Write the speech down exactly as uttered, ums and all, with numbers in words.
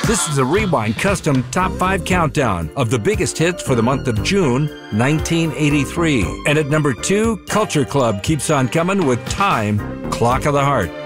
This is a Rewind Custom Top five Countdown of the biggest hits for the month of June, nineteen eighty-three. And at number two, Culture Club keeps on coming with Time, Clock of the Heart.